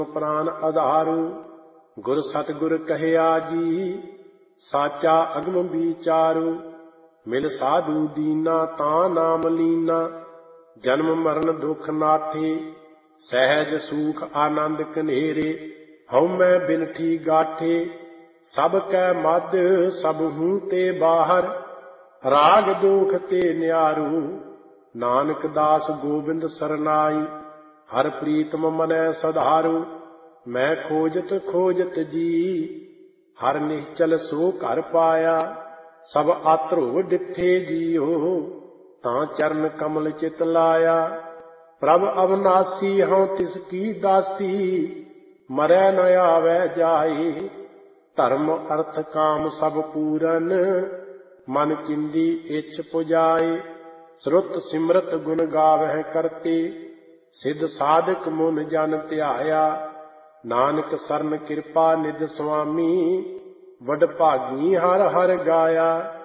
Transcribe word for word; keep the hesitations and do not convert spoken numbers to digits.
ਪ੍ਰਾਨ ਆਧਾਰੂ। ਗੁਰ ਸਤਿਗੁਰ ਕਹਿਆ ਜੀ ਸਾਚਾ ਅਗਮ ਵਿਚਾਰੂ। ਮਿਲ ਸਾਧੂ ਦੀਨਾ ਤਾਂ ਨਾਮ ਲੀਨਾ। ਜਨਮ ਮਰਨ ਦੁਖ ਨਾਥੇ ਸਹਿਜ ਸੂਖ ਆਨੰਦ ਕਨੇਰੇ। ਹਉਮੈ ਬਿਨਠੀ ਗਾਠੇ ਸਭ ਕੈ ਮਧ ਸਭ ਹੂੰ ਤੇ ਬਾਹਰ। ਰਾਗ ਦੁਖ ਤੇ ਨਿਆਰੂ ਨਾਨਕ ਦਾਸ ਗੋਬਿੰਦ ਸਰਨਾਈ। ਹਰ ਪ੍ਰੀਤਮ ਮਨੈ ਸਧਾਰੂ ਮੈਂ ਖੋਜਤ ਖੋਜਤ ਜੀ। ਹਰ ਨਿਹਚਲ ਸੋ ਘਰ ਪਾਇਆ ਸਭ ਆਤਰੋ ਡਿਠੇ ਜੀਓ। ਤਾਂ ਚਰਨ ਕਮਲ ਚਿਤ ਲਾਇਆ ਪ੍ਰਭ ਅਵਨਾਸੀ ਹਉ ਤਿਸ ਕੀ ਦਾਸੀ। ਮਰੈ ਨ ਆਵੈ ਜਾਈ ਧਰਮ ਅਰਥ ਕਾਮ ਸਭ ਪੂਰਨ। ਮਨ ਚਿੰਦੀ ਇੱਛ ਪੁਜਾਈ ਸ਼ਰੁਤ ਸਿਮਰਤ ਗੁਣ ਗਾਵਹਿ ਕਰਤੇ। ਸਿੱਧ ਸਾਧਕ ਮੁਨ ਜਨ ਧਿਆਇਆ ਨਾਨਕ ਸਰਨ ਕਿਰਪਾ ਨਿਧ ਸੁਆਮੀ। ਵਡ ਭਾਗੀ ਹਰ ਹਰ ਗਾਇਆ।